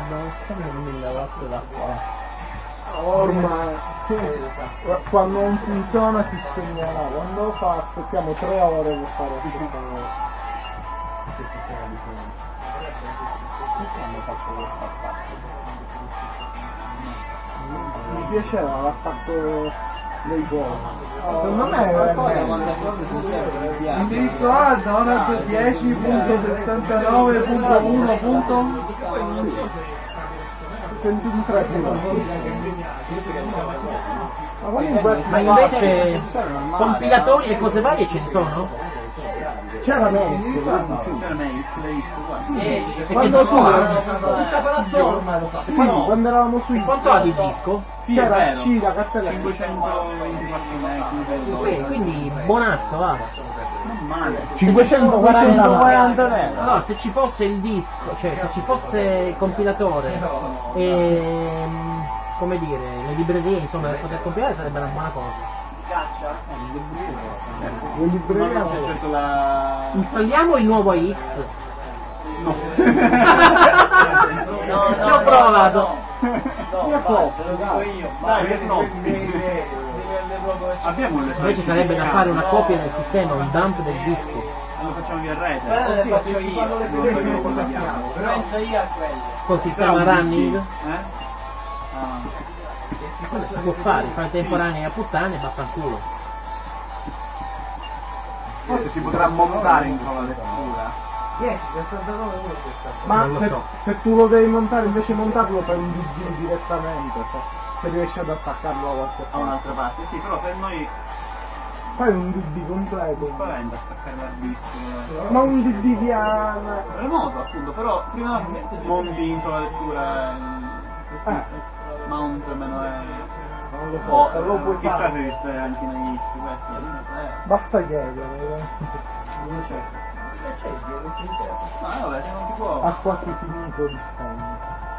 abbiamo speso 1000 watt da qua. Ormai quando non funziona si spegnerà, quando lo fa aspettiamo 3 ore per fare questa cosa. Perché hanno fatto questo attacco? Mi piaceva l'attacco dei cuori. Secondo me è indirizzo A Donald 10.69.1. Ma invece compilatori e cose varie ce ne sono? C'era me. Quando tu quando eravamo su quanto ha di disco? c'era C la cartella 524 Quindi buonazzo, va. non male. 540 euro. Allora, se ci fosse il disco, cioè se ci fosse il compilatore e come dire, le librerie insomma per poter compilare sarebbe una buona cosa. Le librerie Certo la... Installiamo il nuovo AX. No. Ci ho provato. Abbiamo le Invece sarebbe da fare una copia del sistema, un dump del disco. Lo facciamo via rete. Faccio io. Penso io a quello. Col sistema running. Si può fare temporanei a puttane e basta il culo. Forse si potrà montare in la lettura. 10, 69 euro questa. ma non lo so. se tu lo devi montare invece montarlo per un DG direttamente, se riesci ad attaccarlo a qualche A parte. un'altra parte, sì, però per noi Fai un DD completo. spaventa attaccare l'hard disk. Ma un DD via Remoto appunto, però prima monti in sola lettura mount meno non lo so, se lo puoi chissà fare. se esiste anche in X questo. Basta chiedere. Ma vabbè, se non si può. Ha quasi finito di spendere.